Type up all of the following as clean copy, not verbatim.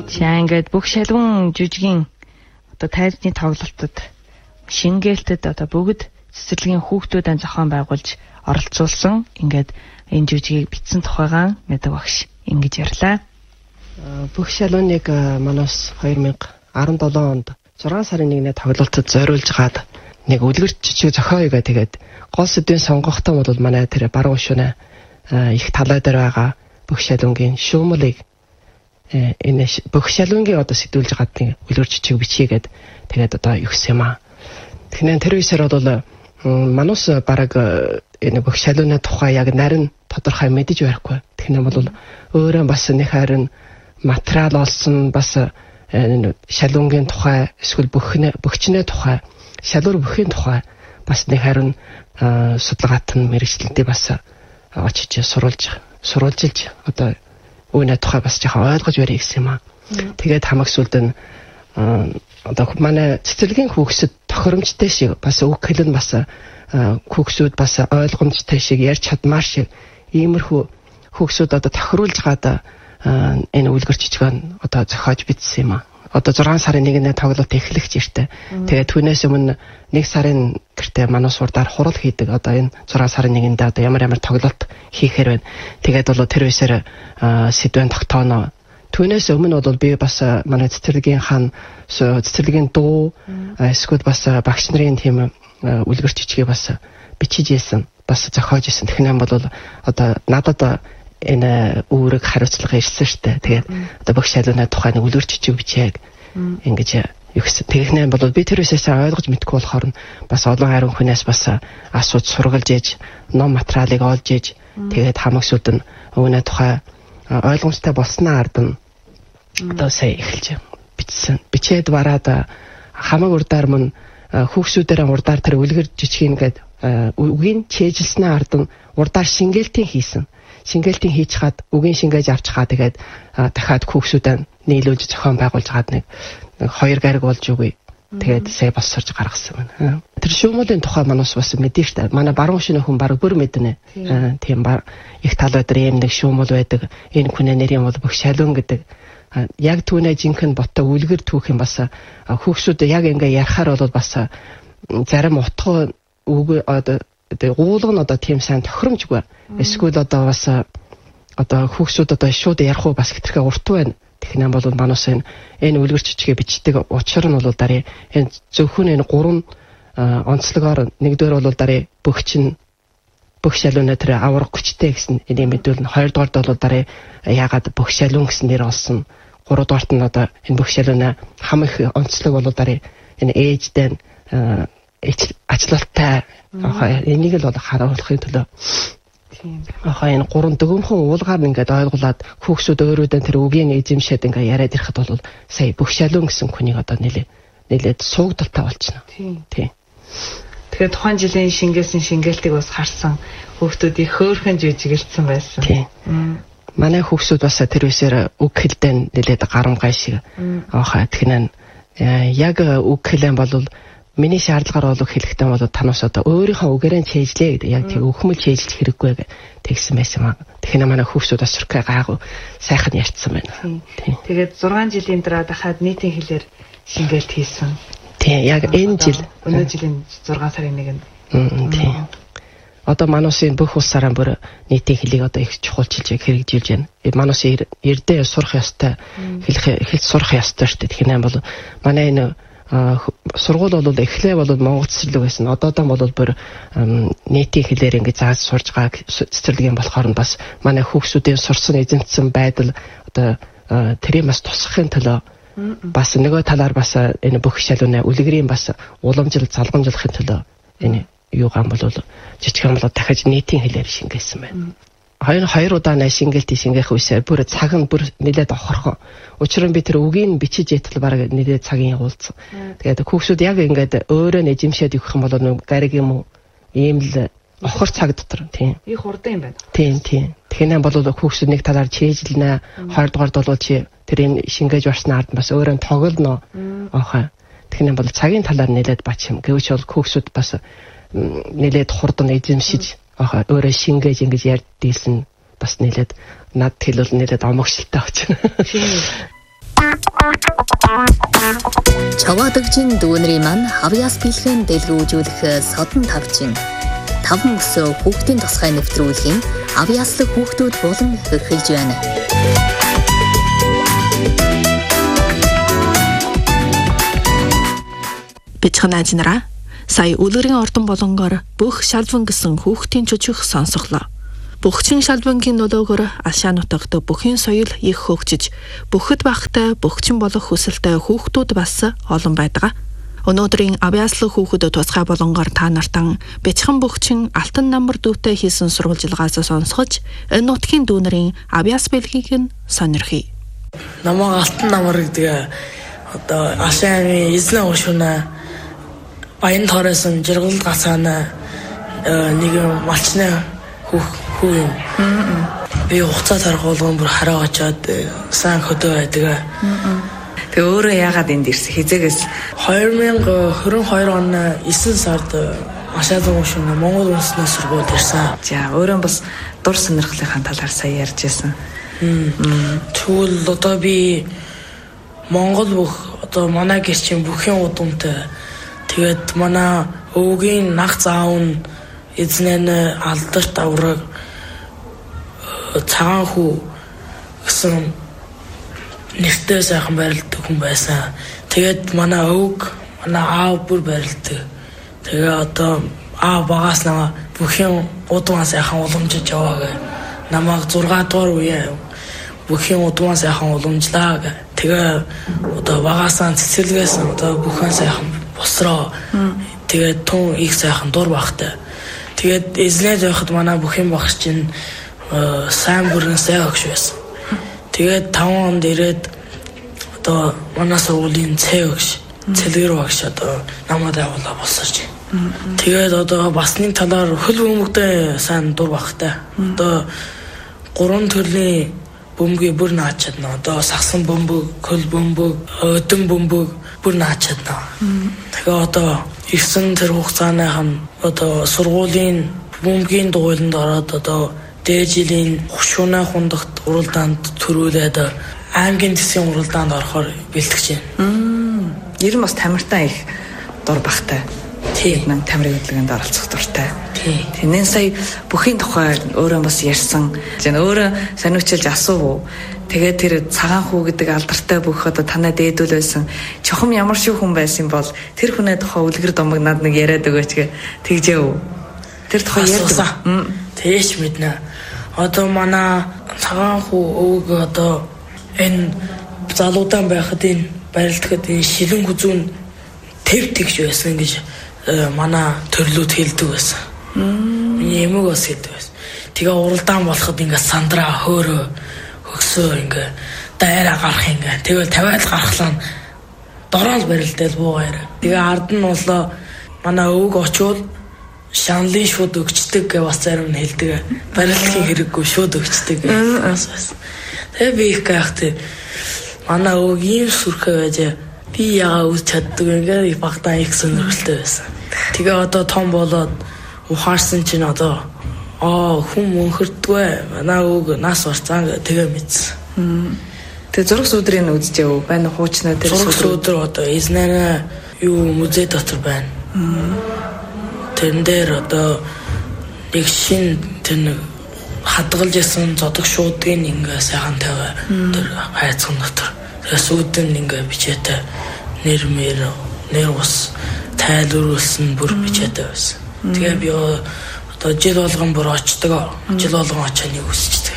За ингээд бүх шалгуун жүжигийн одоо тайзны тоглолтод шингээлтэд одоо бүгд цэцэрлэгийн хүүхдүүдэн зохион байгуулж оролцуулсан ингээд энэ жүжигийг бичсэн тухайгаан гэдэг багш ингэж ярьлаа. Бүх шалгууныг манаас 2017 онд 6 сарын 1-ний тоглолтод зориулж гаад нэг үлгэр жижиг зохиоёгаа тэгээд гол сэдвийн сонгогтой бол манай тэр баруун шөнө их талай дээр байгаа бүх шалгуунгийн шүүмлийг энэ бүх шалгуунгийн одоо сэтүүлж гаад нэг үлгэр жижиг бичээгээд тэгээд одоо өгсөн юм аа. Тэгэхээр тэр үеэр бол манус бараг энэ бүх шалгууны тухай яг нарийн тодорхой мэдэж байхгүй. Тэгэхээр бол өөрөө бас нэг харин материал олсон бас шалгуунгийн тухай эсвэл бөхчний тухай шалгуур бүхийн тухай бас нэг харин судалгаат нь мэрэгчлэлдээ бас очиж сурвалжилж одоо үүний тухай бас жоохон ойлгож барих гэсэн юм аа. Тэгээд хамаг сүлд нь одоо манай цэцэрлэгийн хүүхсэд тохиромжтой шиг бас үг хэлэн бас хүүхсүүд бас ойлгомжтой шиг ярьж чадмаар шиг иймэрхүү хүүхсүүд одоо тохируулж гад энэ үлгэр жижигэн одоо зохиож бичсэн юм аа. Одоо 6 сарын 1-ний тоглолт эхлэх жиртэй. Тэгээд түүнээс өмнө 1 сарын гэртээ манус урдаар хурал хийдэг. Одоо энэ 6 сарын 1-нд одоо ямар тоглолт хийхээр байна. Тэгээд бол тэр үсээр сэдвэн тогтооно. Түүнээс өмнө бол би бас манай цэцэрлэгийн хаан цэцэрлэгийн дуу эсвэл бас багш нарын тийм үлгэр жижигээ бас бичиж ийсэн. Бас зохиож ийсэн. Тэгэхээр бол одоо надад энэ үүрэг хариуцлага ирсэн штэ. Тэгээд одоо бүх шалгууны тухай нэг үлгэр жижиг бичээг ингэж өгсөн. Тэгэхнээ бол би тэр үсээс ойлгож мэдгүй болохоор бас олон харин хүнээс бас асууж сургалж ээж ном материалыг олж ээж тэгээд хамагсууд нь өвнө тухай ойлгомжтой болсноо ард нь одоо сая эхэлж бичсэн. Бичээд бараад хамаг урдаар мөн хүүхсүүдээр урдаар тэр үлгэр жижиг ингээд үгийн чэйжилснээ ард нь урдаар шингээлтийн хийсэн. Шингээлтийн хийж хаад үгийн шингээж авч хаа тэгээд дахиад хүүхсүүдэн нийлүүлж зохион байгуулж хаад нэг 2 гариг болж үгүй. Тэгээд сая босорж гаргасан байна. Тэр шүүмөлийн тухай манаас бас мэдээ штэ. Манай баруун шинэ хүн баг бүр мэднэ. Тийм их талаа дээр юм нэг шүүмөл байдаг. Энэ хүний нэр юм бол бүх шалгуун гэдэг. Яг түүнээ жинхэнэ ботоо үлгэр түүх юм бас хүүхсүүд яг ингээ ярахаар бол бас зарим утга үг одоо уулга нь одоо тийм сайн тохиромжгүй. Эсвэл одоо бас одоо хүүхсүүд одоо шууд ярих уу бас хэтэрхээ урт байна. Тэгэхээр бол манус энэ үлгэр жижигээ бичдэг учир нь бол дараа энэ зөвхөн энэ 3 онцлогоор нэгдүгээр бол дараа бүх шалгууны тэр авраг хүчтэй гэсэн энийг мэдүүлнэ. Хоёрдугаард бол дараа яагаад бүх шалгуун гэсэн нэр олсон. Гуравдугаарт нь одоо энэ бүх шалгууны хам их онцлог бол дараа энэ ээждэн ачлалтай энийг л бол харуулахын төлөө тийм энэ 3 дөгөмхөн уулгаар ингээд ойлгуулад хүүхсүүд өөрөөдөө тэр үгийн эзэмшээд ингээд яриад ирэхэд бол сая бүх шалгуун гэсэн хүнийг одоо нэлээд суугдaltaй болчихно. Тийм. Тэгэхээр тухайн жилийн шингээлтийг бас харсан хүүхдүүд их хөөрхөн жижигэлсэн байсан. Тийм. Манай хүүхсүүд бас тэр үсээр үг хэлдэн нэлээд гарамгай шиг аахаа тэгэхээр яг үг хэлэн бол миний шаардлагаар олох хэлэхдээ бол танаас одоо өөрийнхөө үгээрээ чэйжлээ гэдэг. Яг тийм өхмөл чэйжлэх хэрэггүй тэгсэн байсан маа. Тэгэхээр манай хүүхдүүд бас суркай гайгүй сайхан ярьцсан байна. Тийм. Тэгээд 6 жилийн дараа дахиад нийтийн хэлээр шингээлт хийсэн. Тийм. Яг энэ жил өнөө жилийн 6 сарын 1-нд. Тийм. Одоо мануусын бүх улсаараа бүр нийтийн хэлийг одоо их чухалчилж хэрэгжүүлж байна. Манус эрдээ сурах ёстой хэлж сурах ёстой шүү дээ. Тэгэхээр бол манай энэ сургууль бол эхлээ бол Монгол цэцэрлэг байсан. Одоодоо бол бүр нийтийн хэлээр ингээд зааж сурж байгаа цэцэрлэг юм болохоор бас манай хүүхсүүдийн сурсан эзэмтсэн байдал одоо тэрийг бас тусахын төлөө бас нөгөө талаар бас энэ бүх шалгууны үлгэрийн бас уламжил залгамжлахын төлөө энэ юугаан бол жижигхан бол дахиж нийтийн хэлээр шингээсэн байна. Хоёр удаа шингээх үсээ бүр цаг нь бүр нэлээд охорхон. Учир нь би тэр үгийг бичиж ятал бараг нэлээд цагийн явуулсан. Тэгээд хүүхсүүд яг ингээд өөрөө нэжимшээд өгөх юм бол нэг гариг юм уу ийм л охор цаг дотор тийм. Их хурдан юм байна. Тийм. Тэгэхээр бол хүүхсүүд нэг талаар чэйжлэнэ. Хоёрдугаард бол чи тэрийг шингээж барснаа ард бас өөрөө тоглоно. Аахаа. Тэгэхээр бол цагийн талаар нэлээд бач юм. Гэвч бол хүүхсүүд бас нэлээд хурдан эзэмшиж өөрөө шингээж ингэж ярьдээсэн бас нэлээд над хэлвэл нэлээд омогшилтай очив. Чавадагжин дүүнэрийн маань хавьяас бэлгэн дэлгүүжүүлэх содон тавжин. Таван өсөө хүүхдийн тусгай нэвтрүүлгийн авьяаслаг хүүхдүүд болон эхэлж байна. Бичгэнажнараа сая үлгэрийн ордон болонгоор бүх шалван гэсэн хүүхдийн жүжиг сонсголоо. Бөхчин шалвангийн нөлөөгөөр Алшаа нутагт бүхэн соёл их хөгжиж, бүхэд багтай бөхчин болох хүсэлтэй хүүхдүүд бас олон байдаг. Өнөөдрийн авьяаслаг хүүхэд тусгай болонгоор та нартан бяцхан бөхчин алтан намар дүүтэй хийсэн сурвалжилгаас сонсгож, энэ нутгийн дүүнэрийн авьяас бэлгийг нь сонирхъя. Намайг алтан намар гэдэг одоо Алшааны эзэн уушуна баян тооросон жиргэл гацаана нэг малчны хүү юм. Би хугацаа тарах болгон бүр хараа очоод сан хөдөө байдаг. Тэгээ өөрөө яагаад энд ирсэн? Хизээгээс 2022 оны 9 сард Алшааны уушуна Монгол улсны сургуульд ирсэн. За өөрөө бас дур сонирхлынхаа талаар сая ярьж байсан. Тэгвэл одоо би Монгол бүх одоо манай гэрчийн бүхэн удамтай тэгээд манай өвгийн нах заав нь эзнээ алдарт авраг цагаан хүү гэсэн нэртэй сайхан байрладаг хүн байсан. Тэгээд манай өвг манай аав бүр байрладаг. Тэгээ одоо аав багаснаа бүхэн удмаа сайхан уламжиж яваа гэ. Намайг 6 дугаар үе бүхэн удмаа сайхан уламжлаа гэ. Тэгээ одоо багасаа цэцэлгээс одоо бүхэн сайхан босроо. Тэгээд тун их сайхан дур багтай. Тэгээд эзнээд байхад манай бүхэн багш чинь сайн бүрэн сайн өгш байсан. Тэгээд 5 онд ирээд одоо манай сургуулийн цэ өгш, цэлгэр багш одоо намайг авуулаа босорч. Тэгээд одоо бас нэг талаар хөл бөмбөгтэй сайн дур багтай. Одоо 3 төрлийн бөмбөгийг бүр наачаад нөө. Одоо сагсан бөмбөг, хөл бөмбөг, өдөн бөмбөг бүр наачаад нөө. Тэгээ одоо ирсэн тэр хугацааных нь одоо сургуулийн бөмбөгийн дугуйланд ороод одоо дээд жилийн хушууна хундагт уралдаанд төрүүлээд аймгийн төсвийн уралдаанд орохоор бэлтгэж байна. Ер нь бас тамиртай их дур багтай. Тийм нэг тамирын хөдөлгөөнд оролцох дуртай. Тэрнээ сая бүхийн тухай өөрөө бас ярьсан. Жин өөрөө сониучилж асуув. Тэгээд тэр цагаан хүү гэдэг алдартай бүх одоо танаа дээдүүл байсан. Чухам ямар шиг хүн байсан бол тэр хүнээ тухай үлгэр домог над нэг яриад өгөөч гэ тэгжээв. Тэр тухай ярьдаг. Тэш мэднэ. Одоо манай цагаан хүү өвөг одоо энэ залуудан байхад энэ барилдахад энэ шилэн хүзүүн тэв тэгж байсан гэж манай төрлүүд хэлдэг байсан. Миний эмэг бас хэлдэг байсан. Тэгээ уралдаан болоход ингээд сандраа хөөрөө хөксөө ингээд дайраа гарах ингээд тэгэл тавиал гарахлаа дорол барилдэл буугаар. Тэгээ ард нь болоо манай өвөг очивол шанлын шууд өгчдөг гэж бас зарим нь хэлдэг. Барилдахын хэрэггүй шууд өгчдөг. Тэгээ би их гайхтай. Манай өвөг ийм сүрхээ байж би яага үз чаддаг ингээд их багтаа их сонирхолтой байсан. Тэгээ одоо том болоод ухаарсан чинь одоо хүн мөнхөрдгөө манай өвөг нас барцаа гэ тэгээ мэдсэн. Тэгээ зураг сүдрийг үзчихв байна хуучнаа тэр зураг сүдэр одоо эзнээ юу музей дотор байна. Тэрэн дээр одоо нэг шин тэр хадгалж ясан зодог шуудгийн ингээ сайхан тавиа тэр хайцхан дотор. Тэгээ сүдэн ингээ бичээтэй нэр ус тайлбарлуулсан бүр бичээтэй байсан. Тэгээ би одоо жил болгон бүр очдог. Жил болгон очоод үсчдэг.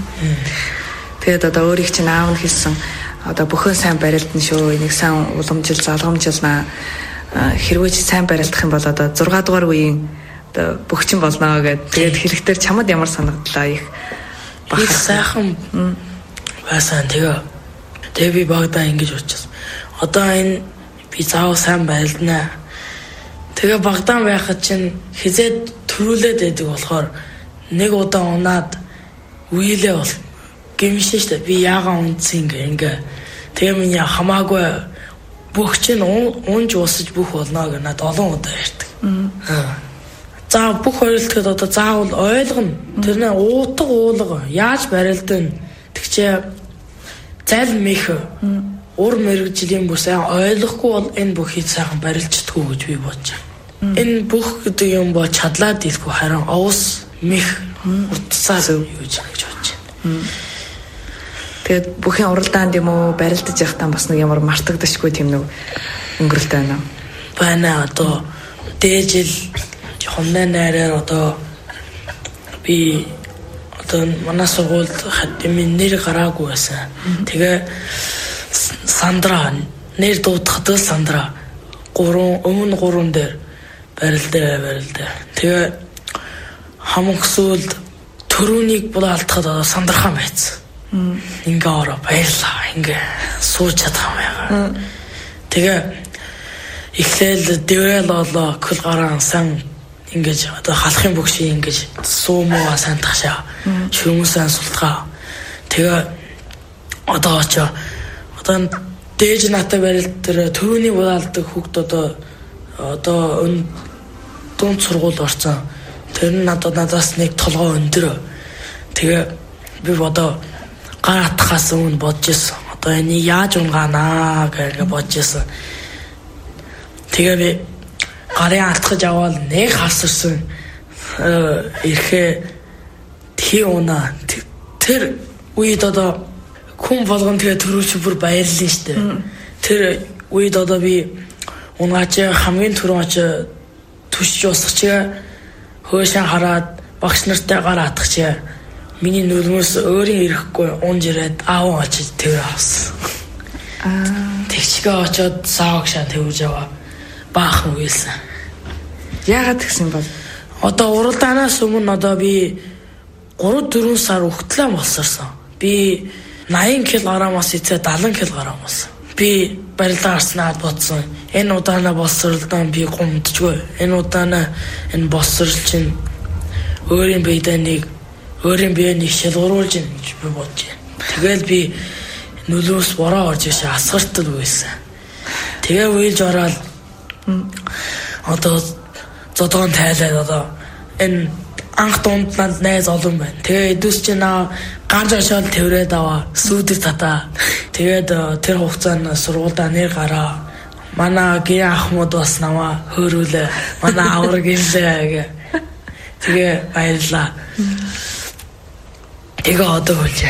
Тэгээд одоо өөрийг чинь аав нь хэлсэн одоо бүхэн сайн барилдана шүү. Энийг сайн уламжил залгамжилнаа. Хэрвээ чи сайн барилдах юм бол одоо 6 дугаар үеийн одоо бөхчин болно гэд. Тэгээд хэрэгтэй чамд ямар санагдлаа их бах сайхан байсан. Тэгээ би багадаа ингэж уучсан. Одоо энэ би заав сайн барилдана. Тэгээ багдаан байхад чинь хизээд төрүүлээд байдаг болохоор нэг удаа унаад үелээ бол гэмшин штэ би яага унтсан ингээ. Тэгээ миний хамаагүй бүх чинь унж усаж бүх болно гэж надад олон удаа ярьдаг. За бүх хоёултад одоо заавал ойлгоно. Тэрнээ уутга уулга яаж барилдана. Тэгчээ зал мэх ур мэрэгжлийн бүх сайн ойлгохгүй бол энэ бүхийг сайхан барилждаггүй гэж би бодож байна. Энэ бүх гэдэг юм бо чадлаад илгүй харин овс мэх урдсаас юу гэж бодож байна. Тэгээд бүхэн уралдаанд юм уу барилдаж явахдаа бас нэг ямар мартагдашгүй тийм нэг өнгөрөлт байна уу? Байна одоо дээжил хомнаа найраар одоо би одоо манай сургуульд хатмын нэр гараагүй байсан. Тэгээ Сандра нэр дуудахад Сандра өмнө 3 дээр барилдаа. Тэгээ хамаг сүлд төрөнийг бол алдахад Сандрахаа байцсан. Ингээ ороо баярлаа. Ингээ сууж чадах юм. Тэгээ эхлээл дэвэл болоо көл гараан сан ингэж одоо халахын бүгший ингэж суумаа сан ташаа шүмсэн султгаа. Тэгээ одоо очоо одоо дээж натаа барил тэр төрөний булаалдаг хүүхд одоо дунд сургууль орсон. Тэр нь надаас нэг толгой өндөр. Тэгээ би одоо гар атахаас өмнө бодож ирсэн. Одоо энэ яаж унгаанаа гэж бодож ирсэн. Тэгээ би гарын атгаж аваад нэг хасарсан. Ирэхээ тий унаа. Тэр үед одоо хүн болгон тэгээ төрөөч бүр баярлалаа штэ. Тэр үед одоо би унгаач хамгийн түрүү очиж түшиж усгач хөөшөн хараад багш нартай гар атгач. Миний нүднөөс өөрийн ирэхгүй унж ирээд аав очиж тэр авсан. Тэгчгээ очоод саагшаа тэрж аваа. Баахан үйлсэн. Яагаад гэсэн бол одоо уралдаанаас өмнө одоо би 3-4 сар өгтлээ болсорсон. Би 80 кг гарамаас эцээ 70 кг гарам болсон. Би барилдаа гарснаа бодсон. Энэ удаанаа болсорлоо би гомдчихгүй. Энэ удаанаа энэ болсорлол чинь өөрийн биенийг шалгуулж ийн гэж би бодож байна. Тэгэл би нөлөөс бороо орж ирсэн асгартал байсан. Тэгээ уйлж ороод одоо зодгон тайлаад одоо энэ анх дунднаад найз олон байна. Тэгээ эдүүс чинь ганж очоод тэрврээд аваа сүүдэр татаа. Тэгээд тэр хугацаанд сургуульдаа нэр гараа. Манай гээ ахмад бас намаа хөөрүүлээ. Манай авраг имлээ гэ. Тэгээ баярлаа. Тэгээ одоо хөлж.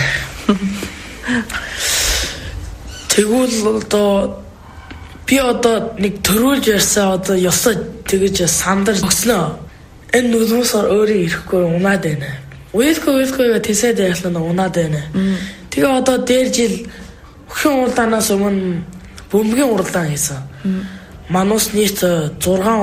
Тэгвэл одоо би одоо нэг төрүүлж ярьсан одоо ёсоо тэгэж сандар өгснөө. Энэ нүднөөсөр өөрөө ирэхгүй унаад байна. Уйлгүй тэсэд яхлаа унаад байна. Тэгээ одоо дээр жил өхөн уралдаанаас өмнө бөмбөгийн уралдаан хийсэн. Манус нийт 6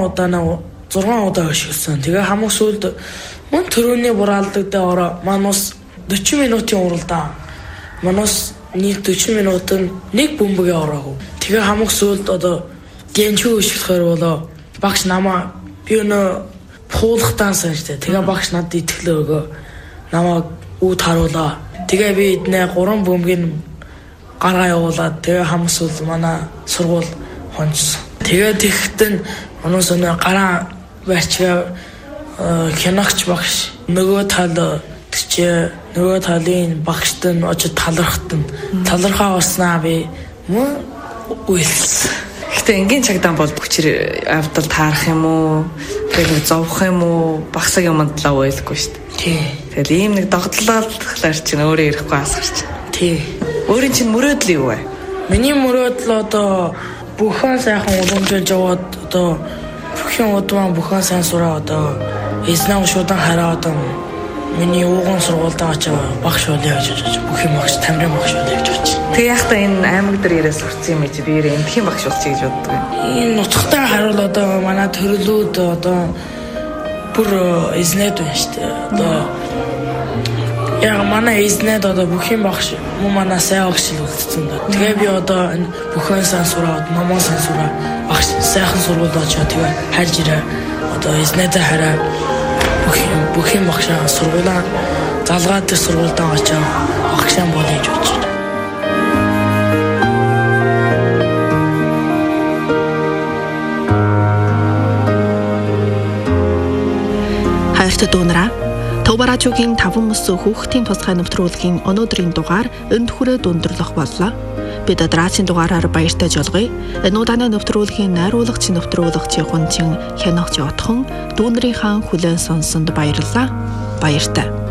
удаа өшгөлсөн. Тэгээ хамаг сүлд мөн төрөний бураалдаг дээр ороо манус 40 минутын уралдаан. Манус нийт 40 минутанд нэг бөмбөгийн ороогүй. Тэгээ хамаг сүлд одоо гэнчүү өшгөлөхөр болоо багш намаа би өнөө пуулахтан санжтэй. Тэгээ багш надад итгэлээ өгөө. Намаа үүд харуулаа. Тэгээ би эднээ 3 бөмбөгийн гараа явуулаад тэгээ хамаг сүлд манай сургууль хонцсон. Тэгээ тэгтэн манус өнөө гараа барьчгаа хянагч багш нөгөө тал нөгөө талын багшд нь очиж талархаа болснаа би мөн үйлс. Гэтэ энгийн цагдаа бол хүчээр авдал таарах юм уу? Тэгээд зовох юм уу? Багсаг юмд л ойлгохгүй шүү дээ. Тий. Тэгэл ийм нэг догтлолоор чинь өөрөө ирэхгүй асгарч. Тий. Өөрийн чинь мөрөөдөл юу вэ? Миний мөрөөдөл одоо бүхэн сайхан уламжуулж яваад одоо бүхэн удмаа бүхэн сайн сураа одоо эзнээ шуудан хараа одоо миний ууган сургуультай очиж багш болъё гэж бодож бүхэн багш тамирын багш болъё гэж бодож. Тэг яахта энэ аймаг дээр ирээс сурцсан юм чи би энтхийн багш болчих гэж боддог юм. Энэ нутагтай харуул одоо манай төрлүүд одоо бүр эзнэд байна шүү дээ. Одоо яг манай эзнэд одоо бүхэн багш мөн манай сайн багш л үлдсэн дээ. Тэгээ би одоо энэ бүхэн сайн сураад номоо сайн сураа багш сайхан сургуульд очиж тэгээ харж ирээ. Одоо эзнэдээ хараа бүхэн багшаа сургуулаа залгаад тэр сургуульдаа очиж багшаа болъё гэж бодож байна. Хайртай дуунараа Төвбаражуугийн 5 мөс хүүхдийн тусгай нэвтрүүлгийн өнөөдрийн дугаар энд хүрээд өндөрлөх боллоо. Бид дараагийн дугаараар баяртай жолгоё. Энэ удааны нэвтрүүлгийн найруулагч Хунчин Хяногч Отхон дүүнэрийн хаан хүлээн сонсонд баярлалаа. Баяртай.